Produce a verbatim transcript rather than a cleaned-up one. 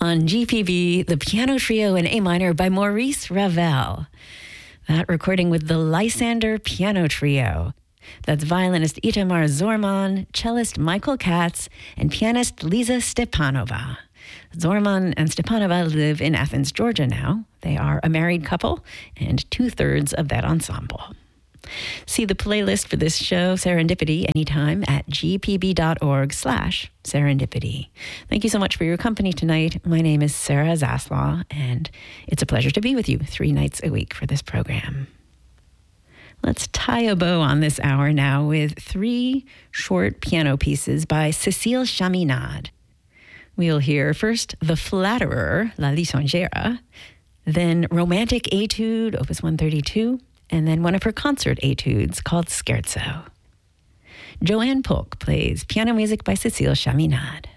On G P B, the piano trio in A minor by Maurice Ravel. That recording with the Lysander Piano Trio. That's violinist Itamar Zorman, cellist Michael Katz, and pianist Lisa Stepanova. Zorman and Stepanova live in Athens, Georgia now. They are a married couple and two-thirds of that ensemble. See the playlist for this show, Serendipity, anytime at gpb.org slash serendipity. Thank you so much for your company tonight. My name is Sarah Zaslaw, and it's a pleasure to be with you three nights a week for this program. Let's tie a bow on this hour now with three short piano pieces by Cécile Chaminade. We'll hear first The Flatterer, La Lisongera, then Romantic Etude, Opus one thirty-two, and then one of her concert etudes called Scherzo. Joanne Polk plays piano music by Cécile Chaminade.